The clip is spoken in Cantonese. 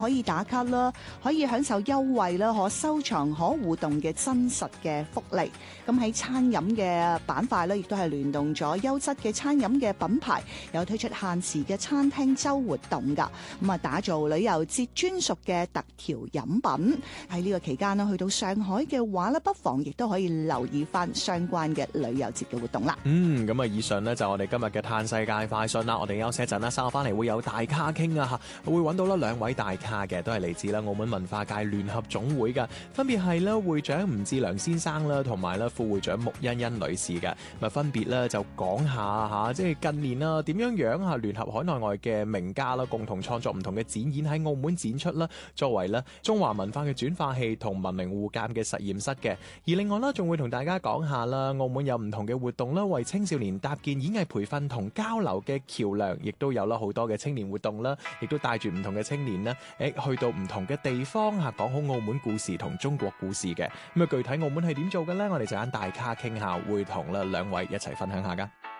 可以打卡啦，可以享受優惠啦，可收藏、可互動嘅真實嘅福利。咁喺餐飲嘅板塊咧，亦都係聯動咗優質嘅餐飲嘅品牌，有推出限時嘅餐廳周活動㗎。咁啊，打造旅遊節專屬嘅特調飲品。喺呢個期間呢，去到上海嘅話咧，不妨亦都可以留意翻相關嘅旅遊節嘅活動啦。 咁啊，以上呢就我哋今日嘅嘆世界快訊啦。我哋休息一陣啦，稍後翻嚟會有大咖傾啊嚇，會揾到啦兩位大咖嘅，都係嚟自啦澳門文化界聯合總會嘅，分別係啦會長吳志良先生啦，同埋啦副會長穆欣欣女士嘅。咁啊分別咧就講下嚇，即係近年啦點樣嚇聯合海內外嘅名家啦，共同創作唔同嘅展演喺澳門展出啦，作為咧中華文化嘅轉化器同文明互鑑嘅實驗室嘅。而另外啦，仲會同大家講下啦，澳門有唔同嘅活動啦，為青少年搭建演藝培訓同交流嘅橋梁，亦都有啦好多嘅青年活動啦，亦都帶住唔同嘅青年啦，去到唔同嘅地方嚇，講好澳門故事同中國故事嘅。咁啊，具體澳門係點做嘅呢？我哋就揀大咖傾下，會同啦兩位一齊分享下噶。